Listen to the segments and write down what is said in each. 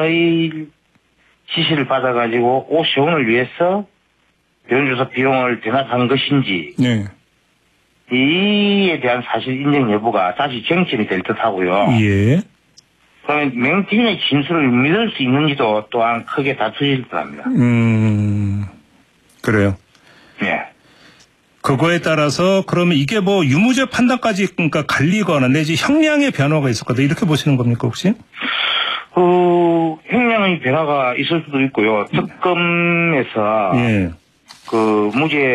사건의 지시를 받아가지고 오세훈을 위해서 여론조사 비용을 대납한 것인지 네. 이에 대한 사실 인정 여부가 다시 쟁점이 될 듯하고요. 예. 그러면 맹태균의 진술을 믿을 수 있는지도 또한 크게 다투질 듯합니다. 그래요. 네. 그거에 따라서 그러면 이게 뭐 유무죄 판단까지 그러니까 갈리거나 내지 형량의 변화가 있을 거다 이렇게 보시는 겁니까 혹시? 형량의 변화가 있을 수도 있고요. 특검에서 예. 그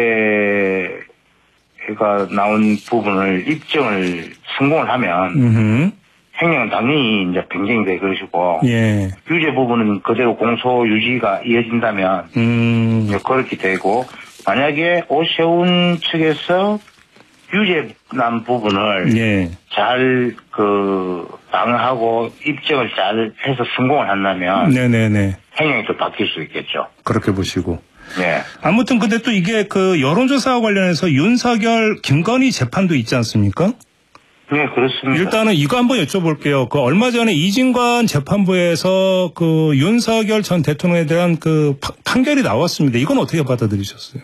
무죄가 나온 부분을 입증을 성공을 하면 형량은 당연히 이제 변경이 될 것이고 예. 유죄 부분은 그대로 공소 유지가 이어진다면 이제 그렇게 되고 만약에 오세훈 측에서 유죄 난 부분을 예. 잘 방어하고 입증을 잘 해서 성공을 한다면 네네네. 형량이 또 바뀔 수 있겠죠. 그렇게 보시고. 네. 아무튼 근데 또 이게 그 여론조사와 관련해서 윤석열, 김건희 재판도 있지 않습니까? 네, 그렇습니다. 일단은 이거 한번 여쭤볼게요. 그 얼마 전에 이진관 재판부에서 그 윤석열 전 대통령에 대한 그 판결이 나왔습니다. 이건 어떻게 받아들이셨어요?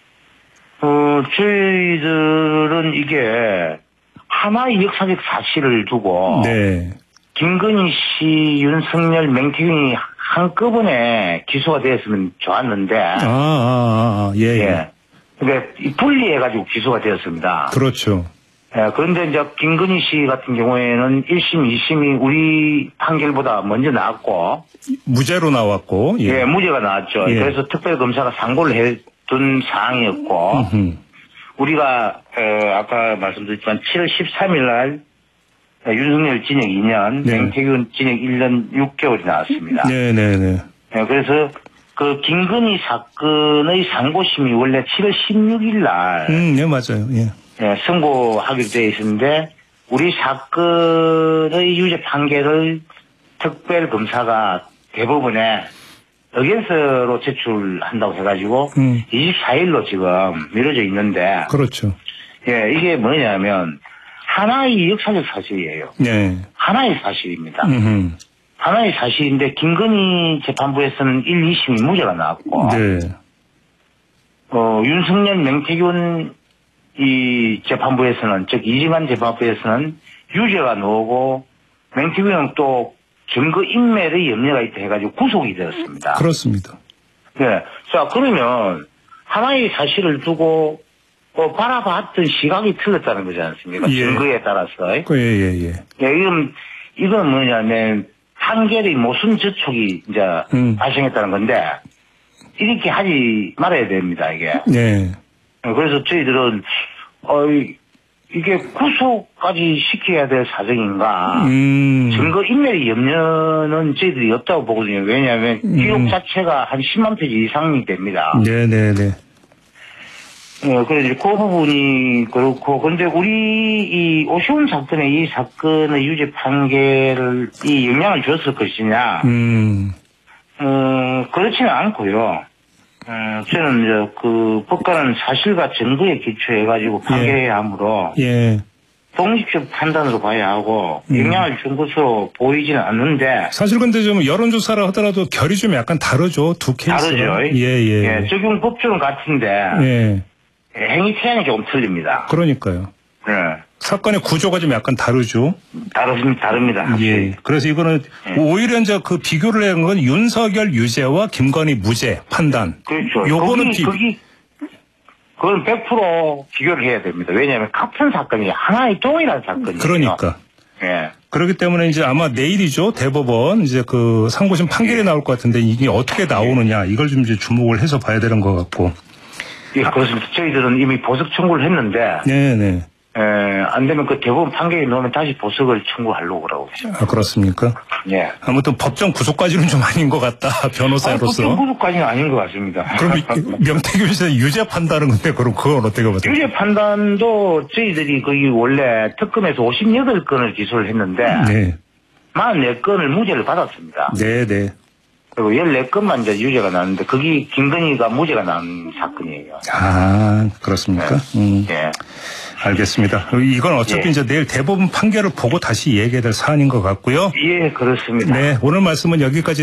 저희들은 이게 하나의 역사적 사실을 두고 네. 김건희 씨, 윤석열, 맹태균이 한꺼번에 기소가 되었으면 좋았는데 예. 예. 그러니까 분리해가지고 기소가 되었습니다. 그렇죠. 예, 그런데 이제 김건희 씨 같은 경우에는 1심, 2심이 우리 판결보다 먼저 나왔고 무죄로 나왔고. 예, 무죄가 나왔죠. 예. 그래서 특별검사가 상고를 해둔 사항이었고 우리가 아까 말씀드렸지만 7월 13일 날 윤석열 징역 2년, 네. 맹태균 징역 1년 6개월이 나왔습니다. 네네네. 예, 그래서 그 김건희 사건의 상고심이 원래 7월 16일 날 네, 맞아요. 예. 예, 선고하기로 되어 있었는데 우리 사건의 유죄 판결을 특별검사가 대법원에 의견서로 제출한다고 해가지고 24일로 지금 미뤄져 있는데 그렇죠. 예, 이게 뭐냐면 하나의 역사적 사실이에요. 네. 하나의 사실입니다. 하나의 사실인데 김건희 재판부에서는 1, 2심이 무죄가 나왔고 네. 윤석열, 맹태균 이 재판부에서는 즉 이진관 재판부에서는 유죄가 나오고 맹태균은 또 증거 인멸의 염려가 있다 해가지고 구속이 되었습니다. 그렇습니다. 네. 자, 그러면 하나의 사실을 두고 바라봤던 시각이 틀렸다는 거지 않습니까? 예. 증거에 따라서. 예. 이건 뭐냐면 판결의 모순 저촉이 이제 발생했다는 건데 이렇게 하지 말아야 됩니다, 이게. 네. 그래서 저희들은 이게 구속까지 시켜야 될 사정인가. 증거 인멸의 염려는 저희들이 없다고 보거든요. 왜냐하면 기록 자체가 한 10만 페이지 이상이 됩니다. 네네네. 그래서 이제 그 부분이 그렇고, 근데 우리 이 오세훈 사건의 이 사건의 유죄 판결을 이 영향을 줬을 것이냐. 그렇지는 않고요. 저는 이제 그 법관은 사실과 증거에 기초해가지고 판결해야 하므로. 예. 독립적 판단으로 봐야 하고 영향을 준 것으로 보이지는 않는데 사실 근데 좀 여론조사를 하더라도 결이 좀 약간 다르죠. 두 케이스가. 다르죠. 예, 적용 법조는 같은데 예. 행위 태양이 조금 틀립니다. 그러니까요. 네. 사건의 구조가 좀 약간 다르죠. 다릅니다. 예. 그래서 이거는 오히려 이제 그 비교를 한 건 윤석열 유죄와 김건희 무죄 판단. 그렇죠. 요거는 그건 100% 비교를 해야 됩니다. 왜냐하면 같은 사건이 하나의 동일한 사건이에요. 그러니까. 예. 그렇기 때문에 이제 아마 내일이죠. 대법원 이제 그 상고심 판결이 나올 것 같은데 이게 어떻게 나오느냐 이걸 좀 이제 주목을 해서 봐야 되는 것 같고. 예, 그렇습니다. 저희들은 이미 보석 청구를 했는데. 네네. 안 되면 그 대법원 판결이 나오면 다시 보석을 청구하려고 그러고 있습니다. 아, 그렇습니까? 예. 아무튼 법정 구속까지는 좀 아닌 것 같다. 변호사로서. 법정 구속까지는 아닌 것 같습니다. 그럼 명태균 씨는 유죄 판단은 근데 그럼 그건 어떻게 보세요? 유죄 판단도 저희들이 거기 원래 특검에서 58건을 기소를 했는데. 네. 44건을 무죄를 받았습니다. 네네. 그리고 14건만 이제 유죄가 나왔는데 거기 김건희가 무죄가 난 사건이에요. 아, 그렇습니까? 네. 예. 알겠습니다. 이건 어차피 이제 내일 대법원 판결을 보고 다시 얘기해야 될 사안인 것 같고요. 예, 그렇습니다. 네, 오늘 말씀은 여기까지